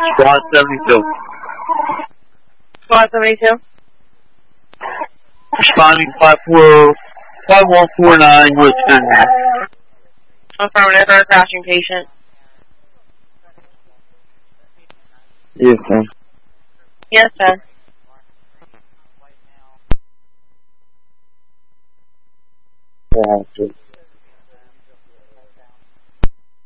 Squad 72. Squad 72. Responding 5149 Western. Affirmative for a crashing patient. Yes, sir. Yes, sir. Yeah,